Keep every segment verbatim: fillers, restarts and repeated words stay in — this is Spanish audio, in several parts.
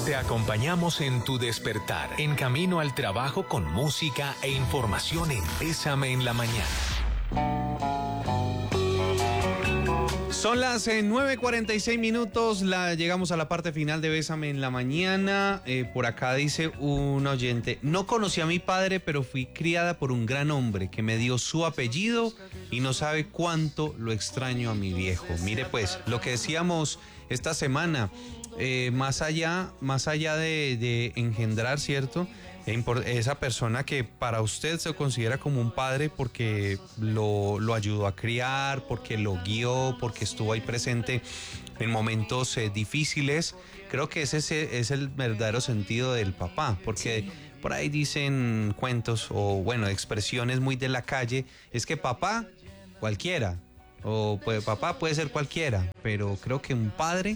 Te acompañamos en tu despertar, en camino al trabajo con música e información en Bésame en la Mañana. Son las eh, nueve cuarenta y seis minutos, la, llegamos a la parte final de Bésame en la Mañana. Eh, por acá dice un oyente: no conocí a mi padre, pero fui criada por un gran hombre que me dio su apellido y no sabe cuánto lo extraño a mi viejo. Mire pues, lo que decíamos esta semana, eh, más allá, más allá de, de engendrar, ¿cierto? Esa persona que para usted se considera como un padre porque lo, lo ayudó a criar, porque lo guió, porque estuvo ahí presente en momentos eh, difíciles. Creo que ese es, es el verdadero sentido del papá, porque sí, por ahí dicen cuentos o bueno, expresiones muy de la calle, es que papá, cualquiera, o pues, papá puede ser cualquiera, pero creo que un padre...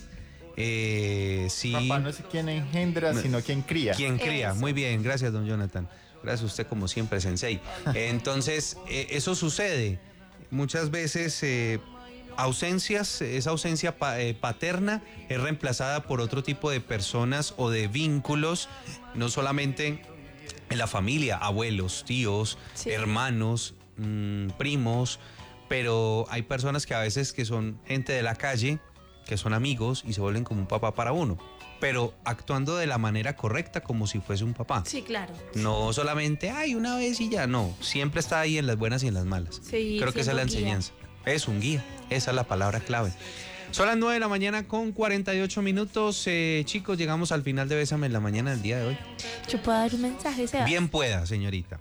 Eh, sí. Papá no es quien engendra, sino quien cría. Quien cría, eso. Muy bien, gracias don Jonathan. Gracias a usted como siempre, sensei. Entonces, eh, eso sucede. Muchas veces eh, ausencias, esa ausencia pa, eh, paterna es reemplazada por otro tipo de personas o de vínculos, no solamente en la familia, abuelos, tíos, sí, hermanos, mmm, primos, pero hay personas que a veces que son gente de la calle, que son amigos y se vuelven como un papá para uno, pero actuando de la manera correcta como si fuese un papá. Sí, claro. No solamente, ay, una vez y ya, no, siempre está ahí en las buenas y en las malas. Sí, creo que esa es la enseñanza. Es un guía, esa es la palabra clave. Son las nueve de la mañana con cuarenta y ocho minutos. Eh, chicos, llegamos al final de Bésame en la Mañana del día de hoy. ¿Yo puedo dar un mensaje, Sebas? Bien pueda, señorita.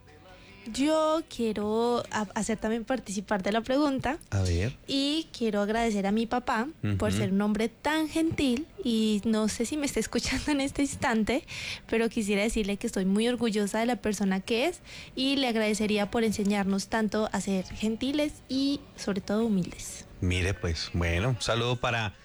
Yo quiero hacer también participar de la pregunta. A ver. Y quiero agradecer a mi papá uh-huh. por ser un hombre tan gentil. Y no sé si me está escuchando en este instante, pero quisiera decirle que estoy muy orgullosa de la persona que es. Y le agradecería por enseñarnos tanto a ser gentiles y sobre todo humildes. Mire pues, bueno, un saludo para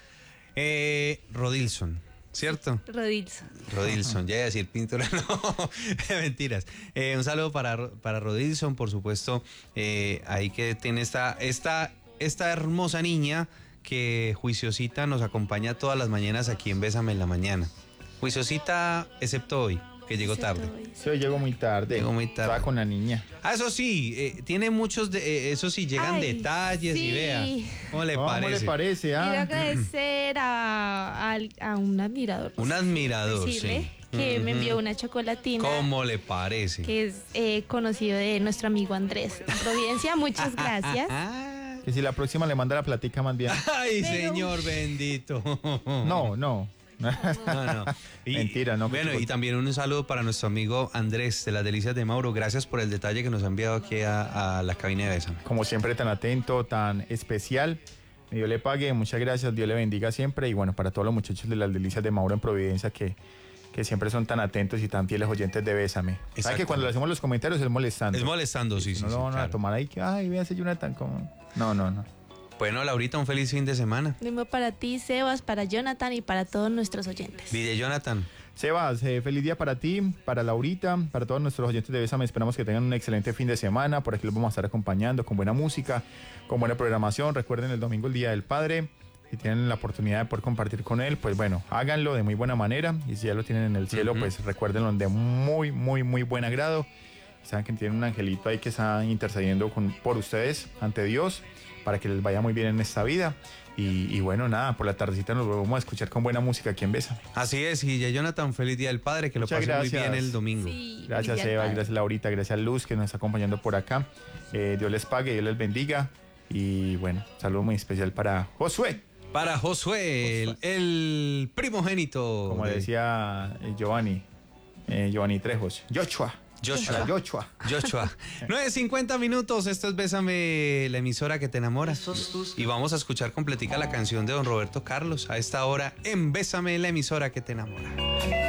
eh, Rodilson. ¿Cierto? Rodilson. Rodilson, ya iba a decir pintura, no, mentiras. Eh, un saludo para, para Rodilson, por supuesto, eh, ahí que tiene esta, esta, esta hermosa niña que juiciosita nos acompaña todas las mañanas aquí en Bésame en la Mañana. Juiciosita, excepto hoy, que llegó tarde. Sí, hoy llegó muy tarde. Llegó muy tarde. Estaba con la niña. Ah, eso sí, eh, tiene muchos, de, eh, eso sí, llegan Ay, detalles sí. y vea. ¿Cómo le ¿Cómo parece? ¿Cómo le parece? Ah? Quiero agradecer a, a, a un admirador. Un admirador, decirle, sí. Que uh-huh. me envió una chocolatina. ¿Cómo le parece? Que es eh, conocido de nuestro amigo Andrés Providencia. Muchas gracias. Que si la próxima le manda la platica más bien. Ay, Pero... señor bendito. No, no. No, no. Y, Mentira, no. Bueno, y también un saludo para nuestro amigo Andrés de las Delicias de Mauro. Gracias por el detalle que nos ha enviado aquí a, a la cabina de Bésame. Como siempre, tan atento, tan especial. Dios le pague, muchas gracias, Dios le bendiga siempre. Y bueno, para todos los muchachos de las Delicias de Mauro en Providencia que, que siempre son tan atentos y tan fieles oyentes de Bésame. ¿Sabes que cuando le hacemos los comentarios es molestando? Es molestando, sí, sí. No sí, lo van claro. a tomar ahí que, ay, véase Jonathan, como... No, no, no. Bueno, Laurita, un feliz fin de semana. Mismo para ti, Sebas, para Jonathan y para todos nuestros oyentes. Dile, Jonathan. Sebas, eh, feliz día para ti, para Laurita, para todos nuestros oyentes de Bésame. Esperamos que tengan un excelente fin de semana. Por aquí los vamos a estar acompañando con buena música, con buena programación. Recuerden el domingo, el Día del Padre. Si tienen la oportunidad de poder compartir con él, pues bueno, háganlo de muy buena manera. Y si ya lo tienen en el cielo, uh-huh. pues recuérdenlo de muy, muy, muy buen agrado. Saben que tienen un angelito ahí que está intercediendo con, por ustedes ante Dios, para que les vaya muy bien en esta vida. Y, y bueno, nada, por la tardecita nos volvemos a escuchar con buena música aquí en Bésame. Así es, y ya Jonathan, feliz Día del Padre, que lo pase muy bien el domingo. Sí, gracias Eva, gracias Laurita, gracias Luz que nos está acompañando por acá. Eh, Dios les pague, Dios les bendiga. Y bueno, saludo muy especial para Josué. Para Josué, el, el primogénito. Como de... decía eh, Giovanni, eh, Giovanni Trejos, Joshua. Joshua. Joshua. Joshua. nueve cincuenta minutos, esto es Bésame, la emisora que te enamora. Y vamos a escuchar completica la canción de don Roberto Carlos a esta hora en Bésame, la emisora que te enamora.